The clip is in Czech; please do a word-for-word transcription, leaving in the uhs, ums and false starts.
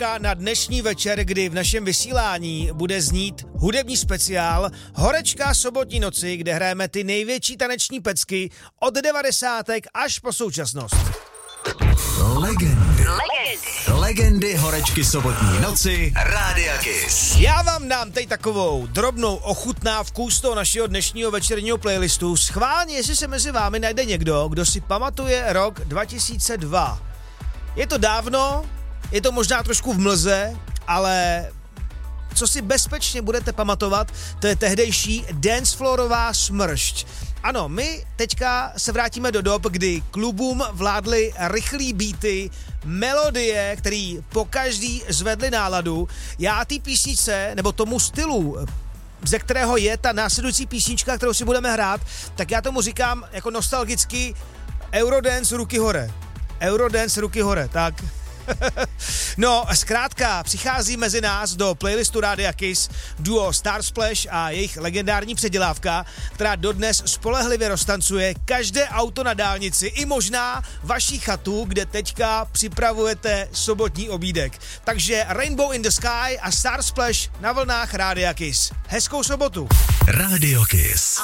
na dnešní večer, kdy v našem vysílání bude znít hudební speciál Horečka sobotní noci, kde hrajeme ty největší taneční pecky od devadesátek až po současnost. Legendy. Legendy. Legendy horečky sobotní noci Rádia Kiss. Já vám dám teď takovou drobnou ochutnávku z toho našeho dnešního večerního playlistu. Schválně, jestli se mezi vámi najde někdo, kdo si pamatuje rok dva tisíce dva. Je to dávno, je to možná trošku v mlze, ale co si bezpečně budete pamatovat, to je tehdejší dancefloorová smršť. Ano, my teďka se vrátíme do dob, kdy klubům vládly rychlý beaty, melodie, který po každý zvedly náladu. Já té písničce, nebo tomu stylu, ze kterého je ta následující písnička, kterou si budeme hrát, tak já tomu říkám jako nostalgicky Eurodance ruky hore. Eurodance ruky hore, tak... No, zkrátka, přichází mezi nás do playlistu Rádia Kiss duo Starsplash a jejich legendární předělávka, která dodnes spolehlivě roztancuje každé auto na dálnici i možná vaší chatu, kde teďka připravujete sobotní obídek. Takže Rainbow in the Sky a Starsplash na vlnách Rádia Kiss. Hezkou sobotu. Radio Kiss.